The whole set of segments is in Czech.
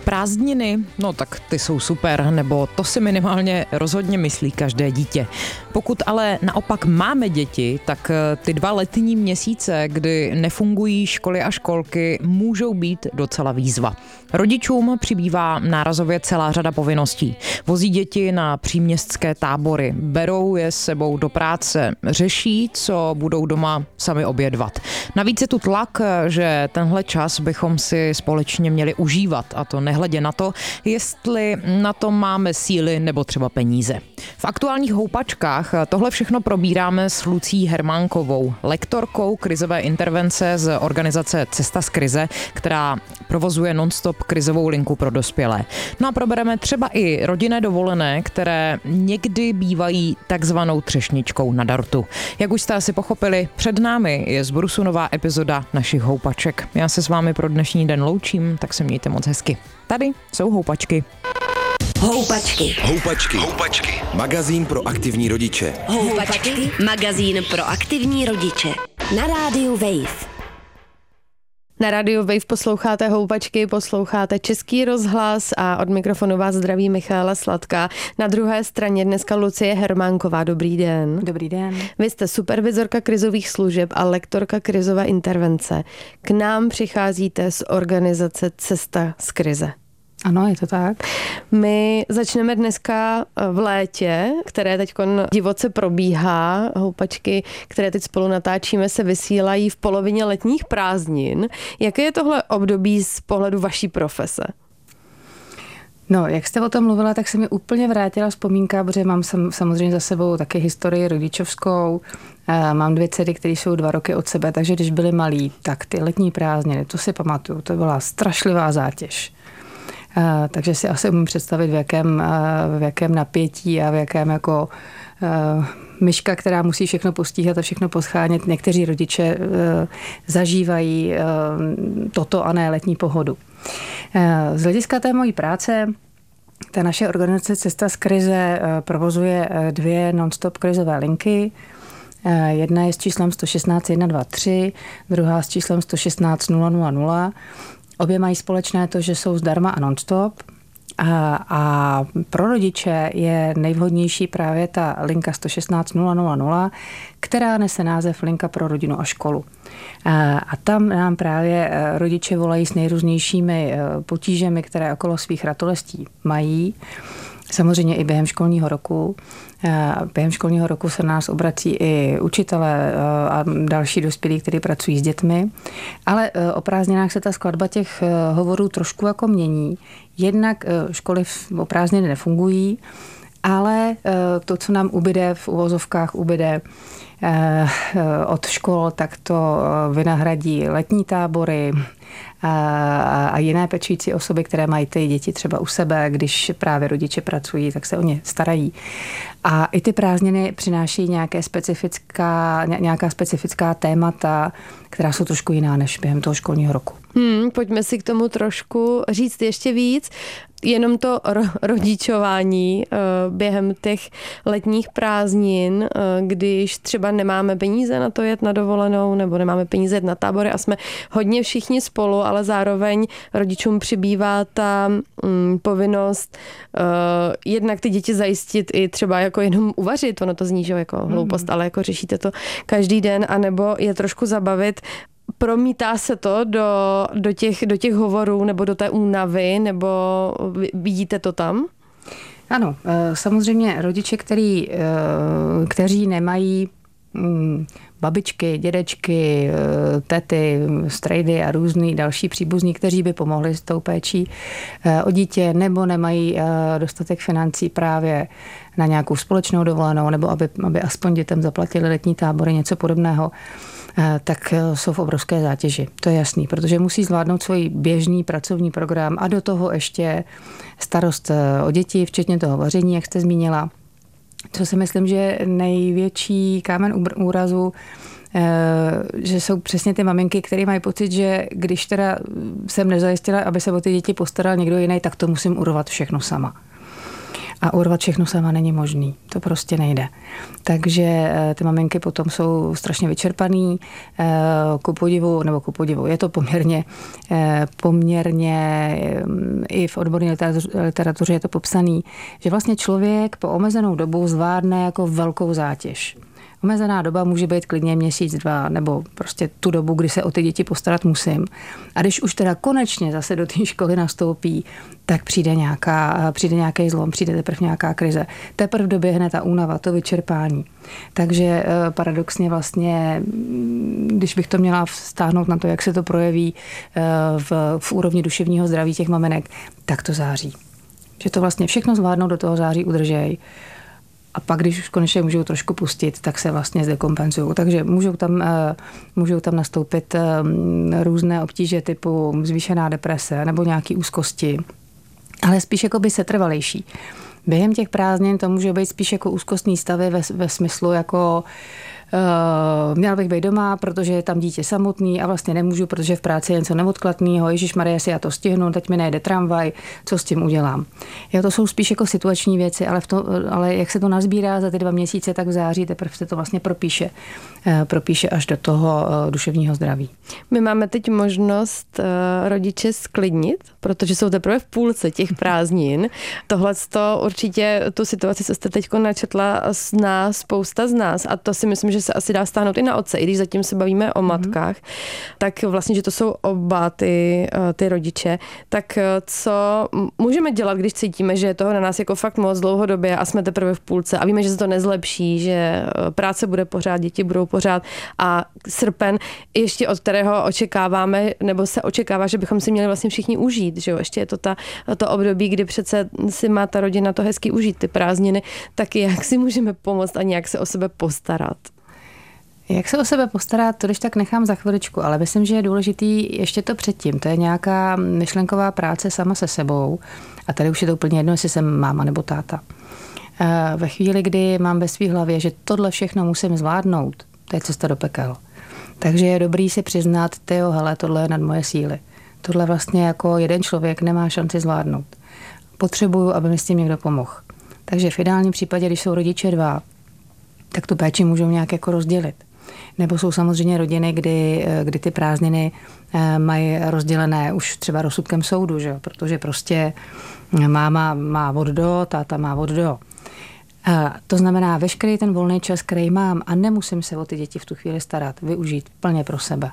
Prázdniny, no tak ty jsou super, nebo to si minimálně rozhodně myslí každé dítě. Pokud ale naopak máme děti, tak ty 2 letní měsíce, kdy nefungují školy a školky, můžou být docela výzva. Rodičům přibývá nárazově celá řada povinností. Vozí děti na příměstské tábory, berou je s sebou do práce, řeší, co budou doma sami obědvat. Navíc je tu tlak, že tenhle čas bychom si společně měli užívat, a to nehledě na to, jestli na to máme síly nebo třeba peníze. V aktuálních houpačkách tohle všechno probíráme s Lucí Hermánkovou, lektorkou krizové intervence z organizace Cesta z krize, která provozuje non-stop krizovou linku pro dospělé. No a probereme třeba i rodinné dovolené, které někdy bývají takzvanou třešničkou na dortu. Jak už jste asi pochopili, před námi je z Brusu nová epizoda našich houpaček. Já se s vámi pro dnešní den loučím, tak se mějte moc hezky. Tady jsou houpačky. Houpačky. Houpačky. Houpačky. Magazín pro aktivní rodiče. Houpačky. Magazín pro aktivní rodiče. Na rádiu Wave. Na rádiu Wave posloucháte houpačky, posloucháte Český rozhlas a od mikrofonu vás zdraví Michaela Sladká. Na druhé straně dneska Lucie Hermánková. Dobrý den. Dobrý den. Vy jste supervizorka krizových služeb a lektorka krizové intervence. K nám přicházíte z organizace Cesta z krize. Ano, je to tak. My začneme dneska v létě, které teď divoce probíhá. Houpačky, které teď spolu natáčíme, se vysílají v polovině letních prázdnin. Jaké je tohle období z pohledu vaší profese? No, jak jste o tom mluvila, tak se mi úplně vrátila vzpomínka, protože mám samozřejmě za sebou taky historii rodičovskou. Mám 2 dcery, které jsou 2 roky od sebe, takže když byly malí, tak ty letní prázdniny, to si pamatuju, to byla strašlivá zátěž. Takže si asi umím představit, v jakém napětí a v jakém jako myška, která musí všechno postíhat a všechno poschánět. Někteří rodiče zažívají toto a ne letní pohodu. Z hlediska té mojí práce, ta naše organizace Cesta z krize provozuje 2 non-stop krizové linky. Jedna je s číslem 116 123, druhá s číslem 116 000. Obě mají společné to, že jsou zdarma a non-stop. A pro rodiče je nejvhodnější právě ta linka 116 000, která nese název Linka pro rodinu a školu. A tam nám právě rodiče volají s nejrůznějšími potížemi, které okolo svých ratolestí mají. Samozřejmě i během školního roku. Během školního roku se nás obrací i učitelé a další dospělí, kteří pracují s dětmi. Ale o prázdninách se ta skladba těch hovorů trošku jako mění. Jednak školy o prázdniny nefungují, ale to, co nám ubyde v uvozovkách, ubyde od škol, tak to vynahradí letní tábory a jiné pečující osoby, které mají ty děti třeba u sebe, když právě rodiče pracují, tak se o ně starají. A i ty prázdniny přináší nějaká specifická témata, která jsou trošku jiná než během toho školního roku. Pojďme si k tomu trošku říct ještě víc. Jenom to rodičování během těch letních prázdnin, když třeba nemáme peníze na to jet na dovolenou nebo nemáme peníze jet na tábory a jsme hodně všichni spolu, ale zároveň rodičům přibývá ta povinnost jednak ty děti zajistit i třeba jako jenom uvařit, ono to zní, že jako hloupost, ale jako řešíte to každý den, anebo je trošku zabavit. Promítá se to do těch hovorů nebo do té únavy, nebo vidíte to tam? Ano, samozřejmě rodiče, kteří nemají babičky, dědečky, tety, strejdy a různý další příbuzní, kteří by pomohli s tou péčí o dítě, nebo nemají dostatek financí právě na nějakou společnou dovolenou, nebo aby aspoň dětem zaplatili letní tábory, něco podobného, tak jsou v obrovské zátěži. To je jasný, protože musí zvládnout svůj běžný pracovní program a do toho ještě starost o děti, včetně toho vaření, jak jste zmínila. Co si myslím, že je největší kámen úrazu, že jsou přesně ty maminky, které mají pocit, že když teda jsem nezajistila, aby se o ty děti postaral někdo jiný, tak to musím urvat všechno sama. A urvat všechno sama není možný. To prostě nejde. Takže ty maminky potom jsou strašně vyčerpaný. Ku podivu. Je to poměrně i v odborné literatuře je to popsaný, že vlastně člověk po omezenou dobu zvládne jako velkou zátěž. Omezená doba může být klidně měsíc, 2, nebo prostě tu dobu, kdy se o ty děti postarat musím. A když už teda konečně zase do té školy nastoupí, tak přijde nějaký zlom, přijde teprve nějaká krize. Teprve doběhne ta únava, to vyčerpání. Takže paradoxně vlastně, když bych to měla vztáhnout na to, jak se to projeví v úrovni duševního zdraví těch maminek, tak to září. Že to vlastně všechno zvládnou, do toho září udržej. A pak, když už konečně můžou trošku pustit, tak se vlastně zdekompenzují. Takže můžou tam nastoupit různé obtíže typu zvýšená deprese nebo nějaké úzkosti, ale spíš jako by setrvalejší. Během těch prázdnin to může být spíš jako úzkostný stavy ve smyslu jako měla bych být doma, protože je tam dítě samotný a vlastně nemůžu, protože v práci je něco neodkladného. Ježišmarja, si já to stihnu, teď mi nejde tramvaj, co s tím udělám. Jo, to jsou spíš jako situační věci, ale jak se to nazbírá za ty 2 měsíce, tak v září teprve se to vlastně propíše až do toho duševního zdraví. My máme teď možnost rodiče sklidnit, protože jsou teprve v půlce těch prázdnin. Tohle určitě tu situaci, co jste teď načetla, zná spousta z nás a to si myslím, že se asi dá stáhnout i na otce, i když zatím se bavíme o matkách, tak vlastně, že to jsou oba ty rodiče. Tak co můžeme dělat, když cítíme, že je toho na nás jako fakt moc dlouhodobě a jsme teprve v půlce a víme, že se to nezlepší, že práce bude pořád, děti budou pořád a srpen, ještě od kterého očekáváme, nebo se očekává, že bychom si měli vlastně všichni užít, že jo? Ještě je to to období, kdy přece si má ta rodina to hezky užít, ty prázdniny, tak jak si můžeme pomoct a nějak se o sebe postarat? Jak se o sebe postarat, to když tak nechám za chviličku, ale myslím, že je důležitý ještě to předtím. To je nějaká myšlenková práce sama se sebou a tady už je to úplně jedno, jestli jsem máma nebo táta. Ve chvíli, kdy mám ve svý hlavě, že tohle všechno musím zvládnout, to je cesta do pekel. Takže je dobrý si přiznat, hele, tohle je nad moje síly. Tohle vlastně jako jeden člověk nemá šanci zvládnout. Potřebuju, aby mi s tím někdo pomohl. Takže v ideálním případě, když jsou rodiče 2, tak tu péči můžou nějak jako rozdělit. Nebo jsou samozřejmě rodiny, kdy ty prázdniny mají rozdělené už třeba rozsudkem soudu, že jo? Protože prostě máma má od do, táta má od do. To znamená, veškerý ten volný čas, který mám a nemusím se o ty děti v tu chvíli starat, využít plně pro sebe.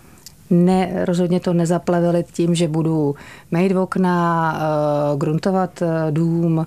Rozhodně to nezaplevelit tím, že budu mejt okna, gruntovat dům,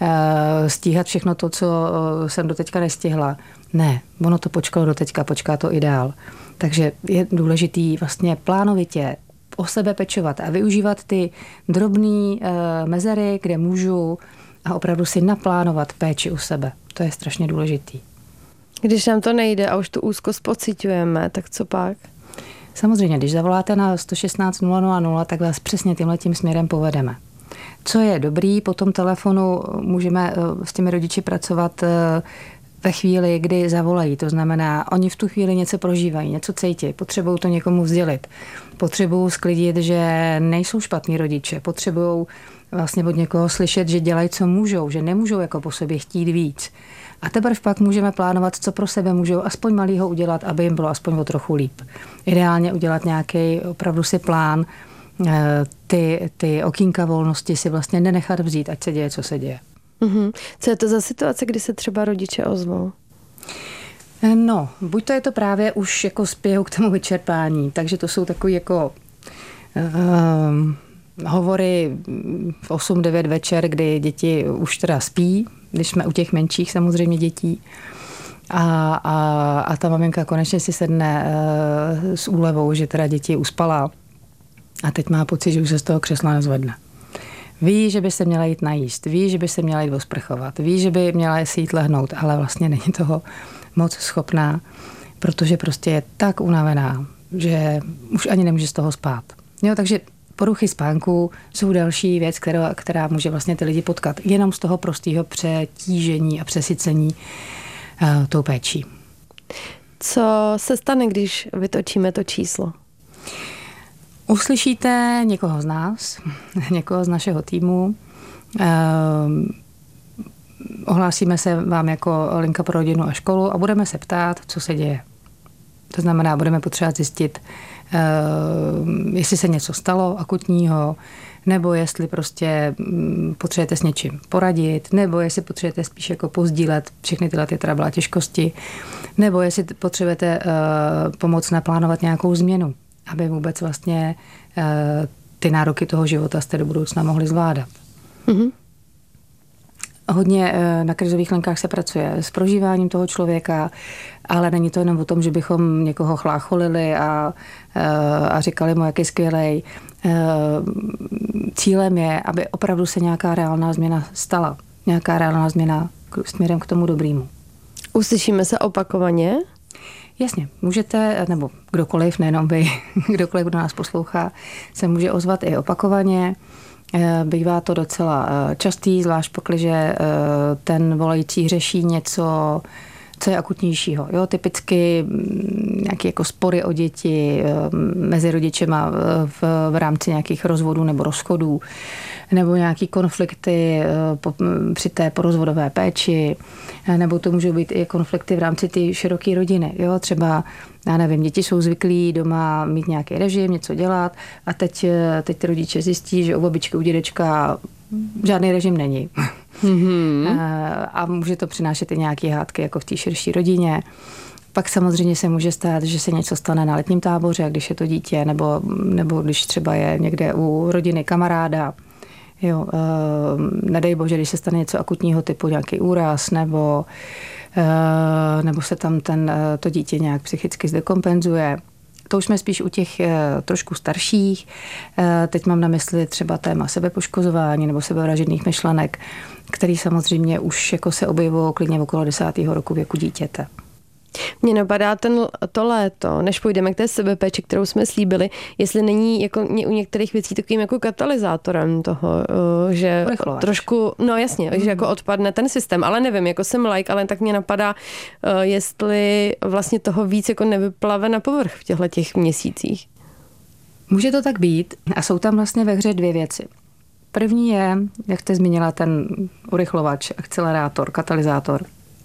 stíhat všechno to, co jsem doteďka nestihla. Ne, ono to počkalo doteďka, počká to i dál. Takže je důležitý vlastně plánovitě o sebe pečovat a využívat ty drobné mezery, kde můžu a opravdu si naplánovat péči u sebe. To je strašně důležitý. Když nám to nejde a už tu úzkost pociťujeme, tak co pak? Samozřejmě, když zavoláte na 116 000, tak vás přesně tímhletím směrem povedeme. Co je dobrý, po tom telefonu můžeme s těmi rodiči pracovat ve chvíli, kdy zavolají. To znamená, oni v tu chvíli něco prožívají, něco cítí, potřebují to někomu sdělit. Potřebují sklidit, že nejsou špatní rodiče, potřebují vlastně od někoho slyšet, že dělají, co můžou, že nemůžou jako po sobě chtít víc. A teprve pak můžeme plánovat, co pro sebe můžou aspoň malýho udělat, aby jim bylo aspoň o trochu líp. Ideálně udělat nějaký opravdu si plán, ty okýnka volnosti si vlastně nenechat vzít, ať se děje, co se děje. Mm-hmm. Co je to za situace, kdy se třeba rodiče ozvou? No, buď to je to právě už jako spěchu k tomu vyčerpání, takže to jsou takový jako hovory v 8-9 večer, kdy děti už teda spí, když jsme u těch menších samozřejmě dětí. A ta maminka konečně si sedne s úlevou, že teda děti uspala a teď má pocit, že už se z toho křesla nezvedne. Ví, že by se měla jít najíst, ví, že by se měla jít osprchovat, ví, že by měla si jít lehnout, ale vlastně není toho moc schopná, protože prostě je tak unavená, že už ani nemůže z toho spát. Jo, takže poruchy spánku jsou další věc, která může vlastně ty lidi potkat. Jenom z toho prostého přetížení a přesycení tou péčí. Co se stane, když vytočíme to číslo? Uslyšíte někoho z nás, někoho z našeho týmu. ohlásíme se vám jako linka pro rodinu a školu a budeme se ptát, co se děje. To znamená, budeme potřebovat zjistit, jestli se něco stalo akutního, nebo jestli prostě potřebujete s něčím poradit, nebo jestli potřebujete spíš jako pozdílet všechny tyhle trouble a těžkosti, nebo jestli potřebujete pomoct naplánovat nějakou změnu, aby vůbec vlastně ty nároky toho života jste do budoucna mohli zvládat. Mm-hmm. Hodně na krizových linkách se pracuje s prožíváním toho člověka, ale není to jenom o tom, že bychom někoho chlácholili a říkali mu, jak je skvělej. Cílem je, aby opravdu se nějaká reálná změna stala. Nějaká reálná změna směrem k tomu dobrýmu. Uslyšíme se opakovaně? Jasně, můžete, nebo kdokoliv, nejenom vy, kdokoliv, kdo nás poslouchá, se může ozvat i opakovaně. Bývá to docela častý, zvlášť pakliže ten volající řeší něco, co je akutnějšího. Jo, typicky nějaké jako spory o děti mezi rodičema v rámci nějakých rozvodů nebo rozchodů, nebo nějaký konflikty při té porozvodové péči, nebo to můžou být i konflikty v rámci ty široké rodiny. Jo, třeba, já nevím, děti jsou zvyklí doma mít nějaký režim, něco dělat a teď ty rodiče zjistí, že u babičky, u dědečka žádný režim není. Mm-hmm. A může to přinášet i nějaké hádky jako v té širší rodině. Pak samozřejmě se může stát, že se něco stane na letním táboře, když je to dítě, nebo když třeba je někde u rodiny kamaráda. Jo, nedej bože, když se stane něco akutního typu nějaký úraz, nebo se tam to dítě nějak psychicky zdekompenzuje. To už jsme spíš u těch trošku starších. Teď mám na mysli třeba téma sebepoškozování nebo sebevražedných myšlenek, který samozřejmě už jako se objevují klidně okolo 10. roku věku dítěte. Mně napadá to léto, než půjdeme k té sebepéči, kterou jsme slíbili, jestli není jako u některých věcí takovým jako katalyzátorem toho, že trošku, no jasně, že jako odpadne ten systém, ale nevím, jako jsem laik, ale tak mě napadá, jestli vlastně toho víc jako nevyplave na povrch v těch měsících. Může to tak být a jsou tam vlastně ve hře dvě věci. První je, jak jste zmínila, ten urychlovač, akcelerátor, katalyzátor.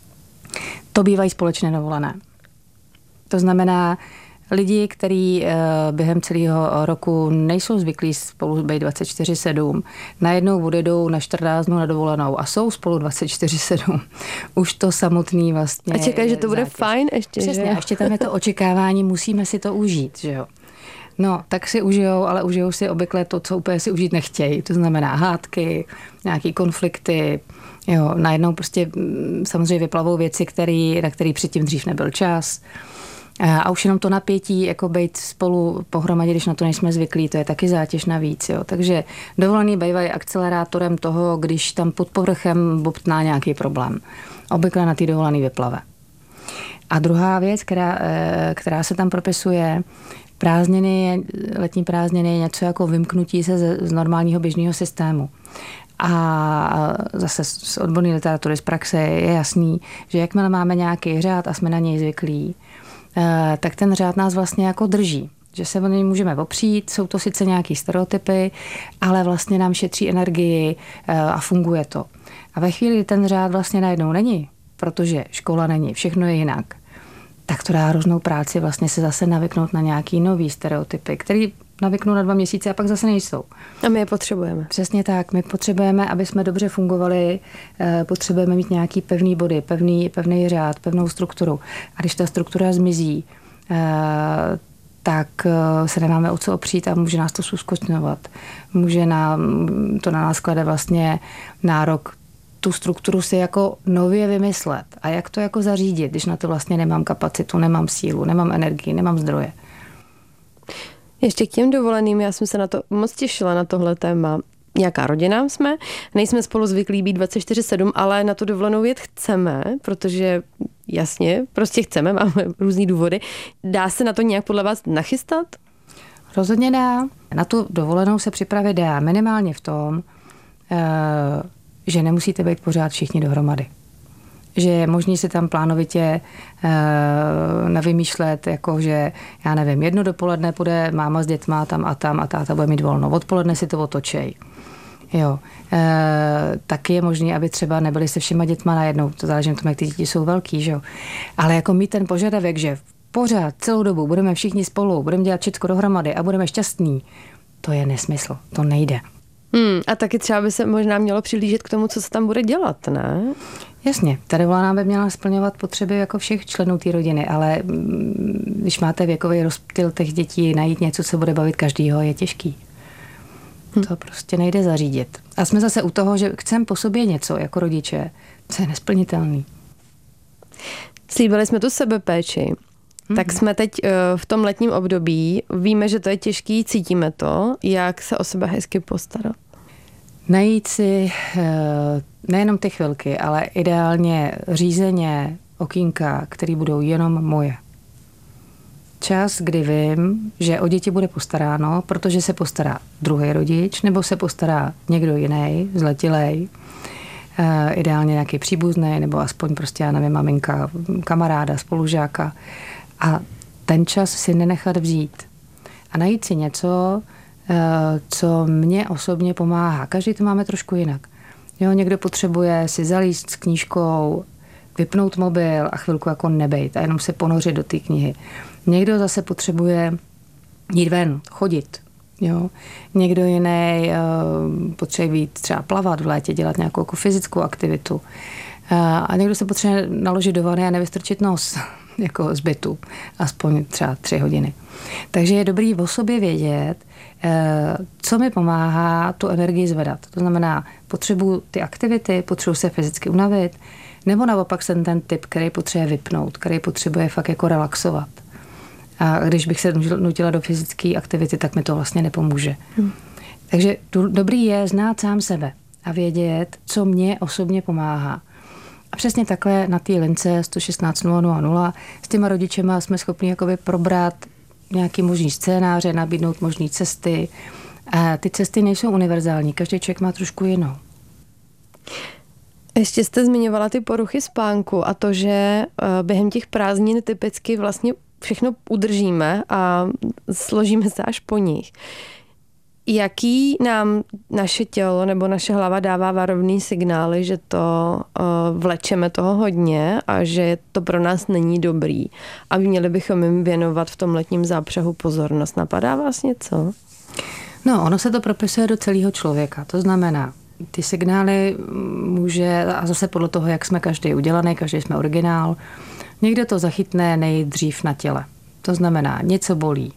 To bývají společné dovolené. To znamená, lidi, kteří během celého roku nejsou zvyklí spolu být 24/7, najednou odjedou na 14 dnů na dovolenou a jsou spolu 24/7. Už to samotný vlastně. A čekají, že to bude fajn ještě. Přesně, že? a ještě tam je to očekávání, musíme si to užít, že jo. No, tak si užijou, ale užijou si obvykle to, co úplně si užít nechtějí. To znamená hádky, nějaký konflikty. Jo, najednou prostě samozřejmě vyplavou věci, na který předtím dřív nebyl čas. A už jenom to napětí, jako být spolu pohromadě, když na to nejsme zvyklí, to je taky zátěž navíc. Jo. Takže dovolený bývají akcelerátorem toho, když tam pod povrchem bobtná nějaký problém. Obvykle na té dovolený vyplave. A druhá věc, která se tam propisuje, letní prázdniny je něco jako vymknutí se z normálního běžného systému. A zase z odborné literatury, z praxe je jasný, že jakmile máme nějaký řád a jsme na něj zvyklí, tak ten řád nás vlastně jako drží. Že se o něj můžeme opřít, jsou to sice nějaký stereotypy, ale vlastně nám šetří energii a funguje to. A ve chvíli, kdy ten řád vlastně najednou není, protože škola není, všechno je jinak, tak to dá hroznou práci vlastně se zase navyknout na nějaký nový stereotypy, který navyknou na 2 měsíce a pak zase nejsou. A my je potřebujeme. Přesně tak. My potřebujeme, aby jsme dobře fungovali, potřebujeme mít nějaký pevný body, pevný řád, pevnou strukturu. A když ta struktura zmizí, tak se nemáme o co opřít a může nás to zúzkostňovat. Může to na nás klade vlastně nárok tu strukturu si jako nově vymyslet. A jak to jako zařídit, když na to vlastně nemám kapacitu, nemám sílu, nemám energii, nemám zdroje. Ještě k těm dovoleným, já jsem se na to moc těšila, na tohle téma. Nějaká rodina jsme, nejsme spolu zvyklí být 24/7, ale na tu dovolenou jet chceme, protože jasně, prostě chceme, máme různý důvody. Dá se na to nějak podle vás nachystat? Rozhodně dá. Na tu dovolenou se připravit dá minimálně v tom, že nemusíte být pořád všichni dohromady. Že je možný si tam plánovitě navymýšlet, jako že, já nevím, jedno dopoledne půjde máma s dětma tam a táta bude mít volno. Odpoledne si to otočej. Jo. Taky je možné, aby třeba nebyli se všema dětma najednou. To záleží na tom, jak ty děti jsou velký, že jo. Ale jako mít ten požadavek, že pořád celou dobu budeme všichni spolu, budeme dělat všechno dohromady a budeme šťastní, to je nesmysl. To nejde. A taky třeba by se možná mělo přihlížet k tomu, co se tam bude dělat, ne? Jasně, ta dovolená by měla splňovat potřeby jako všech členů té rodiny, ale když máte věkový rozptyl těch dětí, najít něco, co bude bavit každýho, je těžký. To prostě nejde zařídit. A jsme zase u toho, že chceme po sobě něco jako rodiče, co je nesplnitelný. Slíbili jsme tu sebepéči. Tak jsme teď v tom letním období, víme, že to je těžký, cítíme to, jak se o sebe hezky postarat. Najít si nejenom ty chvilky, ale ideálně řízeně okýnka, které budou jenom moje. Čas, kdy vím, že o děti bude postaráno, protože se postará druhý rodič, nebo se postará někdo jiný, zletilej, ideálně nějaký příbuzný, nebo aspoň prostě, já nevím, maminka, kamaráda, spolužáka. A ten čas si nenechat vzít. A najít si něco, co mě osobně pomáhá. Každý to máme trošku jinak. Jo, někdo potřebuje si zalíst s knížkou, vypnout mobil a chvilku jako nebejt a jenom se ponořit do té knihy. Někdo zase potřebuje jít ven, chodit. Jo. Někdo jiný potřebuje jít třeba plavat v létě, dělat nějakou jako fyzickou aktivitu. A někdo se potřebuje naložit do vany a nevystrčit nos jako z bytu, aspoň třeba 3 hodiny. Takže je dobrý o sobě vědět, co mi pomáhá tu energii zvedat. To znamená, potřebuji ty aktivity, potřebuji se fyzicky unavit, nebo naopak jsem ten typ, který potřebuje vypnout, který potřebuje fakt jako relaxovat. A když bych se nutila do fyzické aktivity, tak mi to vlastně nepomůže. Takže dobrý je znát sám sebe a vědět, co mě osobně pomáhá. A přesně takhle na té lince 116 000 s těma rodičema jsme schopni jakoby probrat nějaký možný scénáře, nabídnout možný cesty. A ty cesty nejsou univerzální, každý člověk má trošku jinou. Ještě jste zmiňovala ty poruchy spánku a to, že během těch prázdnin typicky vlastně všechno udržíme a složíme se až po nich. Jaký nám naše tělo nebo naše hlava dává varovný signály, že to vlečeme toho hodně a že to pro nás není dobrý a měli bychom jim věnovat v tom letním zápřehu pozornost. Napadá vás něco? No, ono se to propisuje do celého člověka. To znamená, ty signály může, a zase podle toho, jak jsme každý udělaný, každý jsme originál, někdo to zachytne nejdřív na těle. To znamená, něco bolí.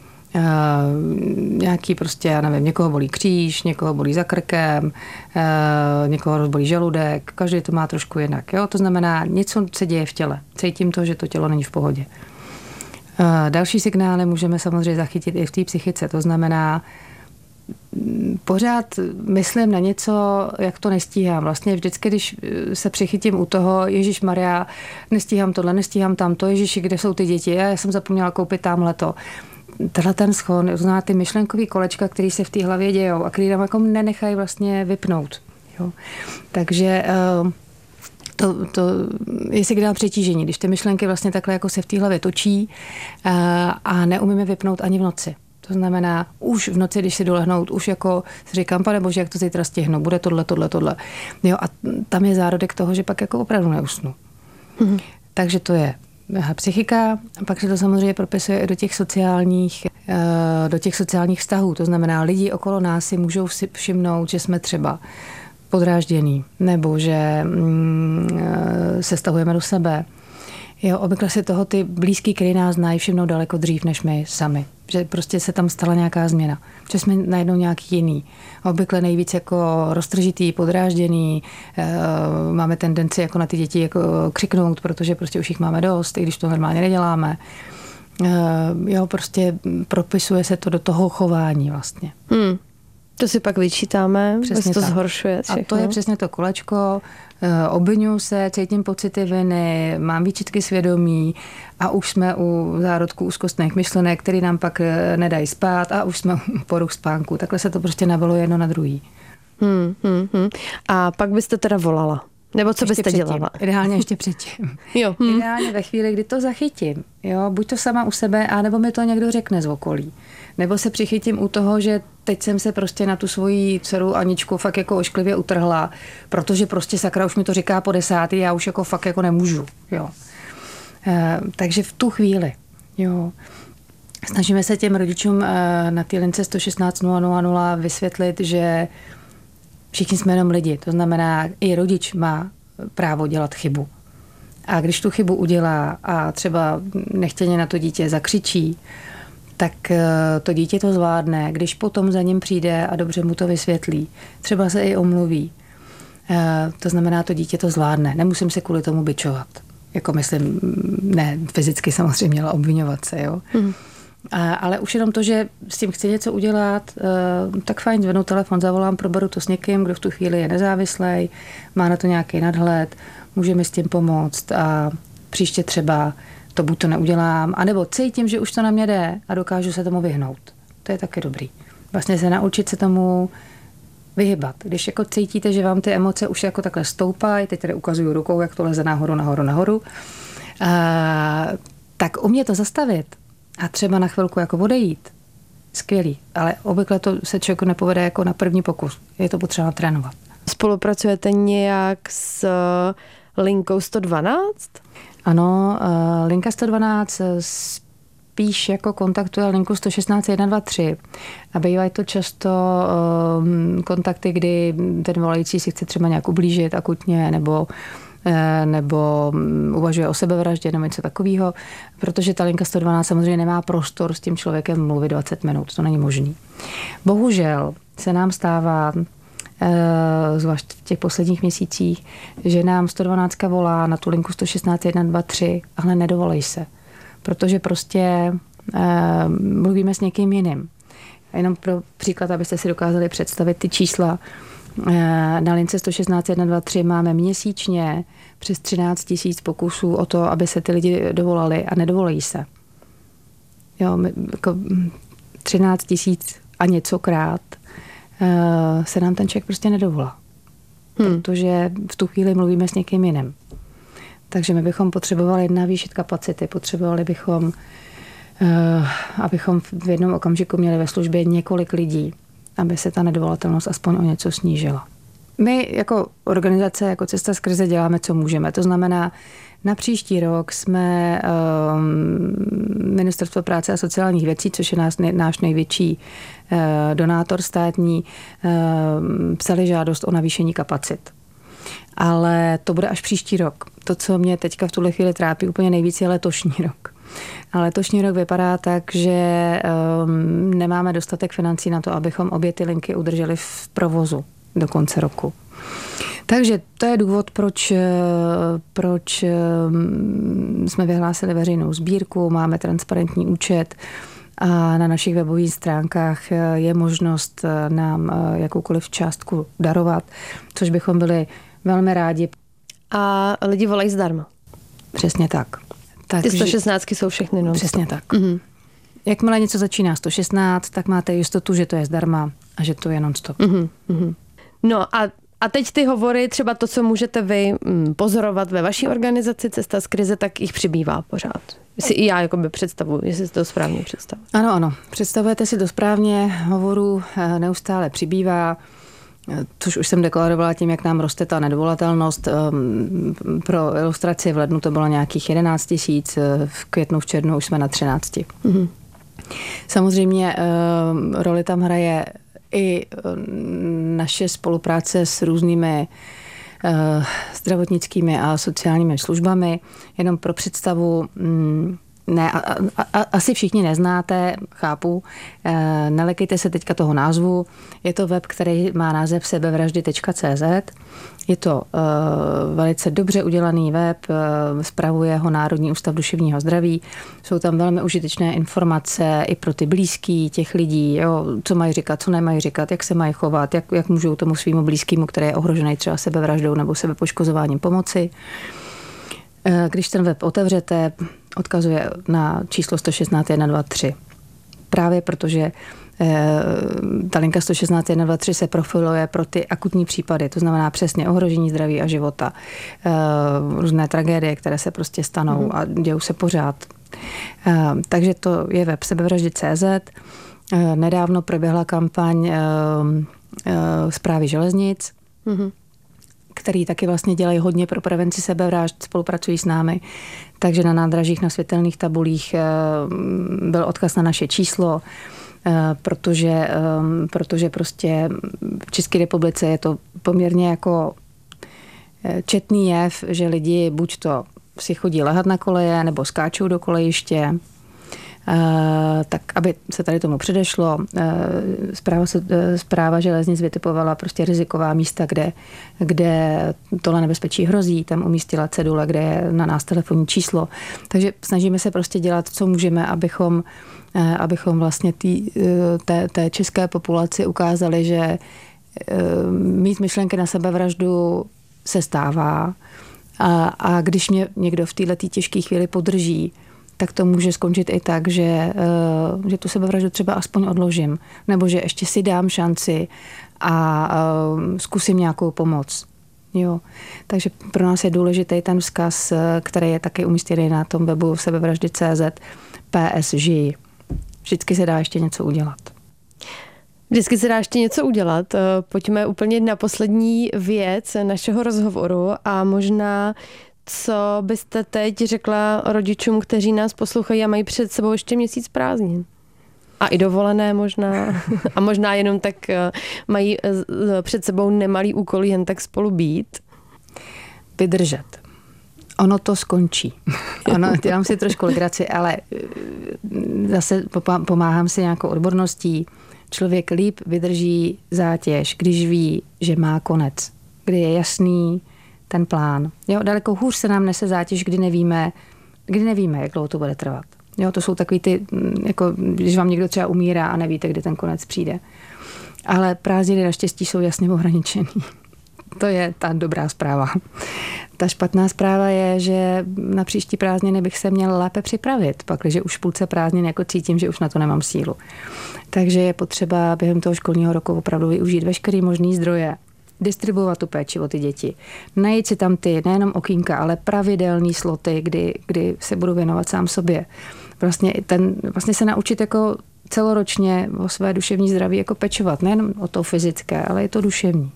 Nějaký prostě, já nevím, někoho bolí kříž, někoho bolí za krkem, někoho rozbolí žaludek, každý to má trošku jinak. Jo? To znamená, něco se děje v těle. Cítím to, že to tělo není v pohodě. Další signály můžeme samozřejmě zachytit i v té psychice. To znamená, pořád myslím na něco, jak to nestíhám. Vlastně vždycky, když se přichytím u toho, Ježišmarja, nestíhám tohle, nestíhám tamto, Ježiši, kde jsou ty děti? Já jsem zapomněla koupit tamhleto. Tenhle ten schon, to znamená ty myšlenkový kolečka, které se v té hlavě dějou a které nám jako nenechají vlastně vypnout. Jo. Takže to je signál přetížení, když ty myšlenky vlastně takhle jako se v té hlavě točí a neumíme vypnout ani v noci. To znamená, už v noci, když si dolehnout, už jako si říkám, pane bože, jak to zítra stihnu, bude tohle. Jo, a tam je zárodek toho, že pak jako opravdu neusnu. Takže to je psychika, a pak se to samozřejmě propisuje i do těch sociálních vztahů. To znamená, lidi okolo nás si můžou si všimnout, že jsme třeba podrážděný, nebo že se stahujeme do sebe. Jo, obvykle si toho ty blízký, který nás znají, všimnou daleko dřív než my sami. Že prostě se tam stala nějaká změna. Že jsme najednou nějaký jiný. Obvykle nejvíc jako roztržitý, podrážděný. Máme tendenci jako na ty děti jako křiknout, protože prostě už jich máme dost, i když to normálně neděláme. Jo, prostě propisuje se to do toho chování vlastně. To si pak vyčítáme, přesně to zhoršuje všechno. A to je přesně to kolečko. Obvinuju se, cítím pocity viny, mám výčitky svědomí a už jsme u zárodku úzkostných myšlenek, který nám pak nedají spát a už jsme u poruch spánku. Takhle se to prostě nabaluje jedno na druhý. A pak byste teda volala. Nebo co byste dělala? Ideálně ještě předtím. Jo. Ideálně ve chvíli, kdy to zachytím. Jo? Buď to sama u sebe, anebo mi to někdo řekne z okolí. Nebo se přichytím u toho, že teď jsem se prostě na tu svoji dceru Aničku fakt jako ošklivě utrhla, protože prostě sakra už mi to říká po 10. Já už jako fakt jako nemůžu. Jo. Takže v tu chvíli, jo, snažíme se těm rodičům na té lince 116 000 vysvětlit, že všichni jsme jenom lidi. To znamená, i rodič má právo dělat chybu. A když tu chybu udělá a třeba nechtěně na to dítě zakřičí, tak to dítě to zvládne, když potom za ním přijde a dobře mu to vysvětlí. Třeba se i omluví. To znamená, to dítě to zvládne. Nemusím se kvůli tomu bičovat. Jako myslím, ne fyzicky samozřejmě, měla obvinovat se, jo. Ale už jenom to, že s tím chci něco udělat, tak fajn, zvednu telefon, zavolám, proberu to s někým, kdo v tu chvíli je nezávislej, má na to nějaký nadhled, může mi s tím pomoct a příště třeba to buď to neudělám, anebo cítím, že už to na mě jde a dokážu se tomu vyhnout. To je taky dobrý. Vlastně se naučit se tomu vyhybat. Když jako cítíte, že vám ty emoce už jako takhle stoupají, teď tady ukazuju rukou, jak to leze nahoru, tak umět to zastavit a třeba na chvilku jako odejít. Skvělý, ale obvykle to se člověku nepovede jako na první pokus. Je to potřeba trénovat. Spolupracujete nějak s linkou 112? Ano, linka 112 spíš jako kontaktuje linku 116 123 a bývají to často kontakty, kdy ten volající si chce třeba nějak ublížit akutně nebo uvažuje o sebevraždě nebo něco takového, protože ta linka 112 samozřejmě nemá prostor s tím člověkem mluvit 20 minut, to není možný. Bohužel se nám stává, zvlášť v těch posledních měsících, že nám 112 volá na tu linku 116 123, ale nedovolej se, protože prostě mluvíme s někým jiným. A jenom pro příklad, abyste si dokázali představit ty čísla, na lince 116 123 máme měsíčně přes 13 000 pokusů o to, aby se ty lidi dovolali a nedovolají se. Jo, jako 13 000 a něcokrát se nám ten člověk prostě nedovolá. Protože v tu chvíli mluvíme s někým jiným. Takže my bychom potřebovali navýšit kapacity, potřebovali bychom, abychom v jednom okamžiku měli ve službě několik lidí, aby se ta nedovolatelnost aspoň o něco snížila. My jako organizace, jako Cesta z krize děláme, co můžeme. To znamená, na příští rok jsme Ministerstvo práce a sociálních věcí, což je náš největší donátor státní, psali žádost o navýšení kapacit. Ale to bude až příští rok. To, co mě teďka v tuhle chvíli trápí úplně nejvíc, je letošní rok. A letošní rok vypadá tak, že nemáme dostatek financí na to, abychom obě ty linky udrželi v provozu do konce roku. Takže to je důvod, proč jsme vyhlásili veřejnou sbírku, máme transparentní účet a na našich webových stránkách je možnost nám jakoukoliv částku darovat, což bychom byli velmi rádi. A lidi volají zdarma. Přesně tak. Ty 116 jsou všechny non-stop. Přesně tak. Mm-hmm. Jakmile něco začíná 116, tak máte jistotu, že to je zdarma a že to je non-stop. Mm-hmm. No a teď ty hovory, třeba to, co můžete vy pozorovat ve vaší organizaci Cesta z krize, tak jich přibývá pořád. Si i já jakoby představuji, jestli si to správně představuji. Ano. Představujete si to správně, hovorů neustále přibývá, což už jsem deklarovala tím, jak nám roste ta nedovolatelnost. Pro ilustraci v lednu to bylo nějakých 11 000, v květnu, v červnu už jsme na 13. Mm-hmm. Samozřejmě roli tam hraje i naše spolupráce s různými zdravotnickými a sociálními službami. Jenom pro představu, ne, asi všichni neznáte, chápu, nelekejte se teďka toho názvu. Je to web, který má název sebevraždy.cz. Je to velice dobře udělaný web, spravuje ho Národní ústav duševního zdraví. Jsou tam velmi užitečné informace i pro ty blízký těch lidí, jo, co mají říkat, co nemají říkat, jak se mají chovat, jak můžou tomu svýmu blízkému, který je ohrožený třeba sebevraždou nebo sebepoškozováním, pomoci. Když ten web otevřete, odkazuje na číslo 116 123. Právě protože Ta linka 116 123 se profiluje pro ty akutní případy, to znamená přesně ohrožení zdraví a života, různé tragédie, které se prostě stanou a dějou se pořád. Takže to je web sebevraždy.cz. Nedávno proběhla kampaň Správy železnic, který taky vlastně dělají hodně pro prevenci sebevražd, spolupracují s námi. Takže na nádražích, na světelných tabulích byl odkaz na naše číslo, protože prostě v České republice je to poměrně jako četný jev, že lidi buď to si chodí lehat na koleje, nebo skáčou do kolejiště. Tak aby se tady tomu předešlo, Správa železnic vytipovala prostě riziková místa, kde tohle nebezpečí hrozí, tam umístila cedule, kde je na nás telefonní číslo. Takže snažíme se prostě dělat, co můžeme, abychom vlastně té české populaci ukázali, že mít myšlenky na sebevraždu se stává a když mě někdo v této těžké chvíli podrží, tak to může skončit i tak, že tu sebevraždu třeba aspoň odložím, nebo že ještě si dám šanci a zkusím nějakou pomoc. Jo. Takže pro nás je důležitý ten vzkaz, který je taky umístěný na tom webu sebevraždy.cz, PSG. Vždycky se dá ještě něco udělat. Vždycky se dá ještě něco udělat. Pojďme úplně na poslední věc našeho rozhovoru a možná co byste teď řekla rodičům, kteří nás poslouchají a mají před sebou ještě měsíc prázdnin? A i dovolené možná. A možná jenom tak mají před sebou nemalý úkol jen tak spolu být. Vydržet. Ono to skončí. Dělám si trošku legraci, ale zase pomáhám si nějakou odborností. Člověk líp vydrží zátěž, když ví, že má konec. Kdy je jasný ten plán. Jo, daleko hůř se nám nese zátěž, kdy nevíme, jak dlouho to bude trvat. Jo, to jsou takový ty, jako když vám někdo třeba umírá a nevíte, kdy ten konec přijde. Ale prázdniny naštěstí jsou jasně ohraničený. To je ta dobrá zpráva. Ta špatná zpráva je, že na příští prázdniny bych se měla lépe připravit, pakliže už v půlce prázdnin jako cítím, že už na to nemám sílu. Takže je potřeba během toho školního roku opravdu využít veškerý možný zdroje, distribuovat tu péči o ty děti. Najít si tam ty nejenom okýnka, ale pravidelný sloty, kdy se budu věnovat sám sobě. Vlastně se naučit jako celoročně o své duševní zdraví jako pečovat. Nejenom o to fyzické, ale i to duševní.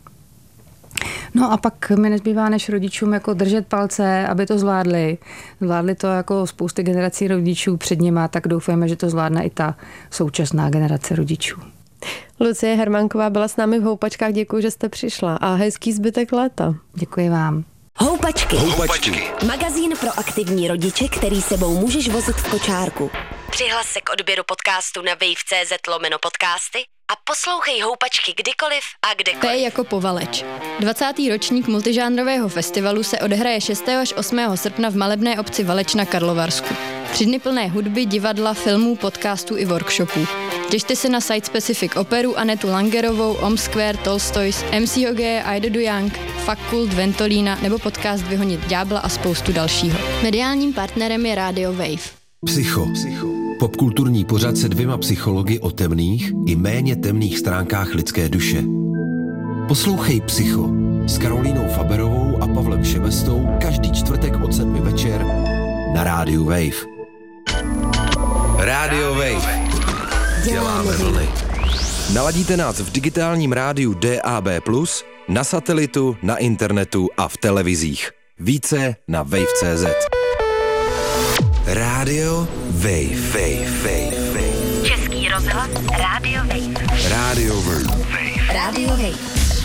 No a pak mi nezbývá než rodičům jako držet palce, aby to zvládli. Zvládli to jako spousty generací rodičů před nima, tak doufujeme, že to zvládne i ta současná generace rodičů. Lucie Hermánková byla s námi v Houpačkách. Děkuji, že jste přišla a hezký zbytek léta. Děkuji vám. Houpačky. Magazín pro aktivní rodiče, který sebou můžeš vozit v kočárku. Přihlas se k odběru podcastu na wave.cz/podcasty a poslouchej Houpačky kdykoliv a kdekoliv. To je jako Povaleč. 20. ročník multižánrového festivalu se odehraje 6. až 8. srpna v malebné obci Valeč na Karlovarsku. 3 dny plné hudby, divadla, filmů, podcastů i workshopů. Těšte se na Site Specific operu Anetu Langerovou, Square, Tolstoys, MC Hoge, Aido Du Young, Fakult, Ventolína nebo podcast Vyhonit ďábla a spoustu dalšího. Mediálním partnerem je Radio Wave. Psycho. Popkulturní pořad se 2 psychologi o temných i méně temných stránkách lidské duše. Poslouchej Psycho s Karolínou Faberovou a Pavlem Šebestou každý čtvrtek od 7 večer na rádiu Wave. Radio Wave. Děláme vlny. Naladíte nás v digitálním rádiu DAB+, na satelitu, na internetu a v televizích. Více na wave.cz. Radio Wave. Český rozhlas Radio Wave. Radio Wave. Radio Wave.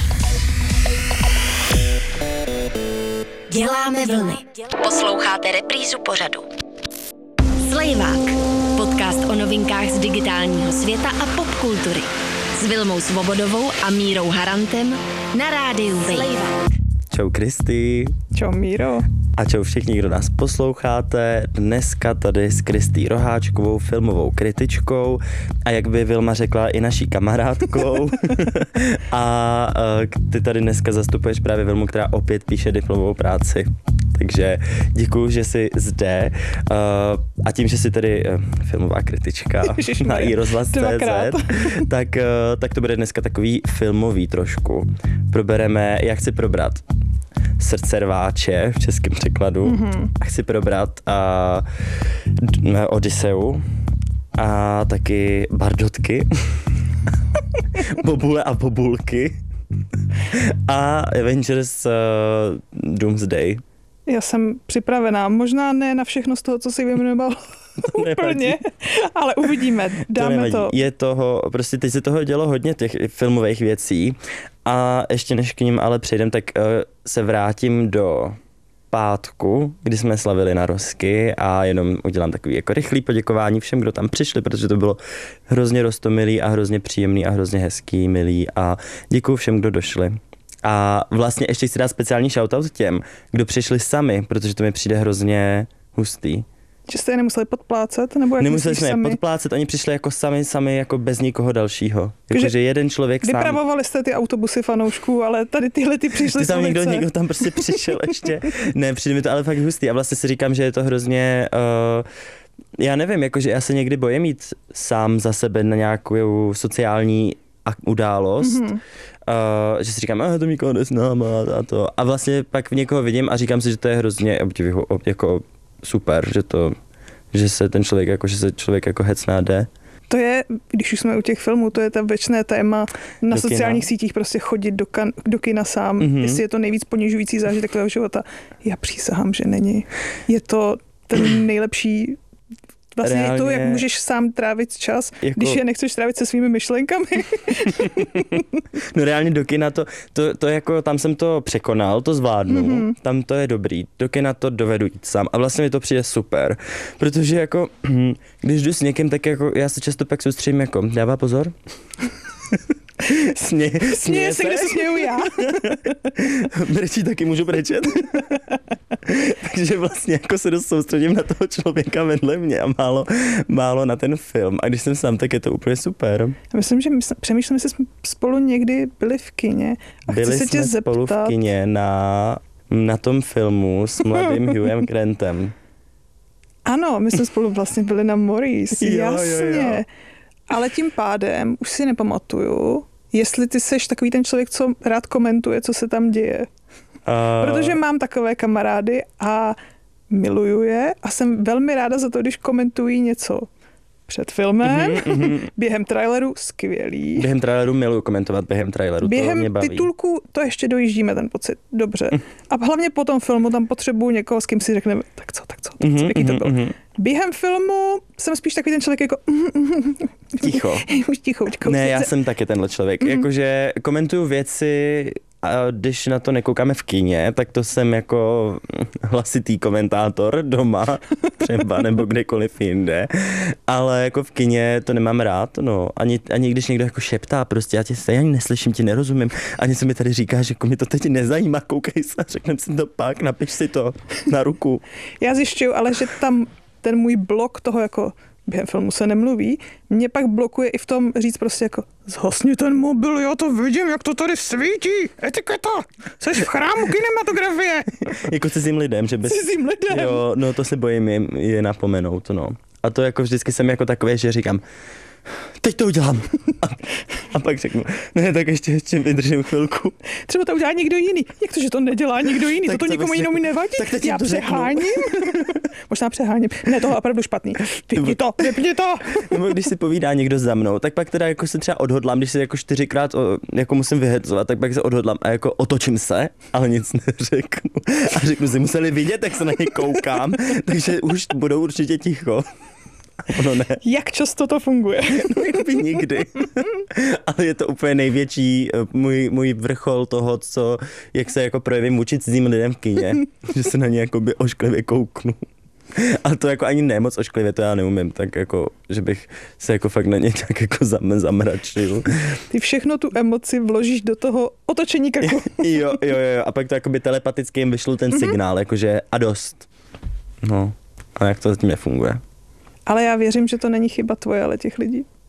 Děláme vlny. Posloucháte reprízu pořadu. Slejvák. Podcast o novinkách z digitálního světa a popkultury. S Vilmou Svobodovou a Mírou Harantem na rádiu Slejvák. Čau Kristý. Čau Míro. A čau všichni, kdo nás posloucháte. Dneska tady s Kristý Roháčkovou, filmovou kritičkou a jak by Vilma řekla, i naší kamarádkou. A ty tady dneska zastupuješ právě Vilmu, která opět píše diplomovou práci. Takže děkuju, že jsi zde a tím, že jsi tedy filmová kritička na iRozhlas.cz, tak to bude dneska takový filmový trošku. Probereme, jak chci probrat Srdce rváče v českém překladu a chci probrat Odyseu a taky Bardotky, Bobule a Bobulky a Avengers Doomsday. Já jsem připravená, možná ne na všechno z toho, co si vyjmenoval úplně, ale uvidíme, dáme to. Je toho, prostě teď se toho dělo hodně těch filmových věcí a ještě než k ním ale přejdem, tak se vrátím do pátku, kdy jsme slavili narozky a jenom udělám takový jako rychlý poděkování všem, kdo tam přišli, protože to bylo hrozně roztomilý a hrozně příjemný a hrozně hezký, milý a děkuju všem, kdo došli. A vlastně ještě chci dát speciální shoutout těm, kdo přišli sami, protože to mi přijde hrozně hustý. Že jste je nemuseli podplácet? Nebo jak nemuseli jsme je podplácet, oni přišli jako sami jako bez nikoho dalšího. Jakože jeden člověk sám. Vypravovali jste ty autobusy fanoušků, ale tady tyhle ty přišli ty tam někdo tam prostě přišel ještě. Ne, přijde mi to ale fakt hustý a vlastně si říkám, že je to hrozně... já nevím, jakože já se někdy bojím jít sám za sebe na nějakou sociální událost, že si říkám, to nikoho neznám a to. A vlastně pak v někoho vidím a říkám si, že to je hrozně jako super, že se ten člověk jako hecná jde. To je, když už jsme u těch filmů, to je ta věčné téma na sociálních sítích, prostě chodit do kina sám, jestli je to nejvíc ponižující zážitek tvého života. Já přísahám, že není. Je to ten nejlepší. Vlastně reálně, to, jak můžeš sám trávit čas, jako, když je nechceš trávit se svými myšlenkami. No reálně do kina to jako, tam jsem to překonal, to zvládnu, tam to je dobrý, do kina to dovedu jít sám a vlastně mi to přijde super, protože jako, když jdu s někým, tak jako já se často pak soustředím jako, dává pozor? Směje se, kde se směju já. Brečí taky můžu brečet. Takže vlastně jako se dost soustředím na toho člověka vedle mě a málo na ten film. A když jsem sám, tak je to úplně super. Myslím, že přemýšlím, že jsme spolu někdy byli v kině. A byli chci se tě zeptat. Spolu v kině na tom filmu s mladým Hughem Grantem. Ano, my jsme spolu vlastně byli na Maurice, jasně. Jo. Ale tím pádem už si nepamatuju, jestli ty seš takový ten člověk, co rád komentuje, co se tam děje. Protože mám takové kamarády a miluju je a jsem velmi ráda za to, když komentují něco před filmem, během traileru skvělý. Během traileru miluju komentovat, během traileru to mě baví. Titulku to ještě dojíždíme ten pocit, dobře. A hlavně po tom filmu tam potřebuju někoho, s kým si řekneme, tak co, jaký to bylo. Během filmu jsem spíš takový ten člověk jako... Ticho. Už tichoučko. Ne, já jsem taky tenhle člověk. Jakože komentuju věci a když na to nekoukáme v kině, tak to jsem jako hlasitý komentátor doma, třeba nebo kdekoliv jinde, ale jako v kině to nemám rád, no. Ani když někdo jako šeptá, prostě já tě ani neslyším, ti nerozumím, ani se mi tady říká, že jako mi to teď nezajímá, koukej se, řekneme si to pak, napiš si to na ruku. Já zjišťuju, ale že tam ten můj blok toho jako během filmu se nemluví, mě pak blokuje i v tom říct prostě jako zhasni ten mobil, já to vidím, jak to tady svítí, etiketa, jsi v chrámu kinematografie. Jako cizím lidem, že bys... Cizím lidem. Jo, no to se bojím je napomenout, no. A to jako vždycky jsem jako takový, že říkám, teď to udělám. A pak řeknu, ne, tak ještě vydržím chvilku. Třeba to udělá někdo jiný. Jak to, že to nedělá někdo jiný? To nikomu jinému nevadí? Já přeháním. Možná přeháním. Ne, tohle je opravdu špatný. Vypni to. Nebo když si povídá někdo za mnou, tak pak teda jako se třeba odhodlám, když se jako 4krát jako musím vyhecovat, tak pak se odhodlám a jako otočím se, ale nic neřeknu. A řeknu si, museli vidět, jak se na ně koukám, takže už budou určitě ticho. Ono ne. Jak často to funguje? No jakoby nikdy. Ale je to úplně největší můj vrchol toho, jak se jako projevím vůči cizím lidem v kině. Že se na ně jakoby ošklivě kouknu. Ale to jako ani nemoc ošklivě, to já neumím, tak jako, že bych se jako fakt na ně tak jako zamračil. Ty všechno tu emoci vložíš do toho otočení krku. Jo. A pak to jakoby telepaticky jim vyšlo ten signál, jakože a dost. No, a jak to zatím nefunguje. Ale já věřím, že to není chyba tvoje, ale těch lidí.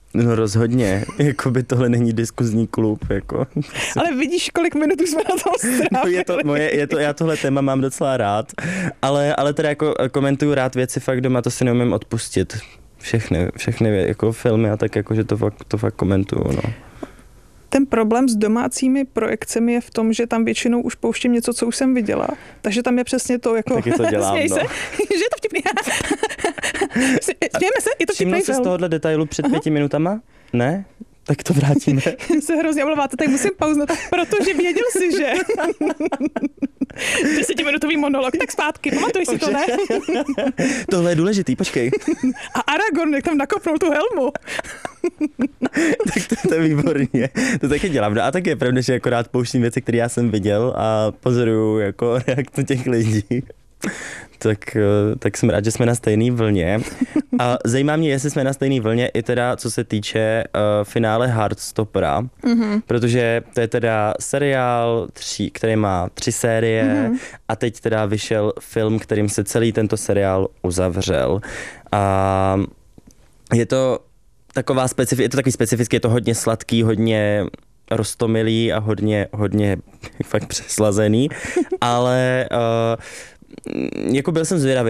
No rozhodně, jako by tohle není diskuzní klub, jako. Ale vidíš, kolik minut už jsme na tom strávili. No já tohle téma mám docela rád, ale teda jako komentuju rád věci fakt doma, to si neumím odpustit. Všechny jako filmy a tak jako, že to fakt komentuju, no. Ten problém s domácími projekcemi je v tom, že tam většinou už pouštím něco, co už jsem viděla. Takže tam je přesně to, jako... Taky to dělám, no. Se, že je to vtipný. Smějeme se, je to vtipný film. Všiml jsi z tohohle detailu před 5 minutama? Ne? Tak to vrátíme. Se hrozně omlouváte, tak musím pauznat, protože věděl si, že... 10minutový monolog, tak zpátky, pamatuj si to, ne? Tohle je důležitý, počkej. A Aragorn, jak tam nakopnul tu helmu. Tak to je výborně. To taky dělám. No a tak je pravda, že jako rád pouštím věci, které já jsem viděl a pozoruju jako reakce těch lidí. Tak jsem rád, že jsme na stejné vlně. A zajímá mě, jestli jsme na stejné vlně i teda, co se týče finále Heartstoppera, protože to je teda seriál, který má 3 série a teď teda vyšel film, kterým se celý tento seriál uzavřel. A je to taková je to takový specifický, je to hodně sladký, hodně roztomilý a hodně fakt přeslazený, ale jako byl jsem zvědavý,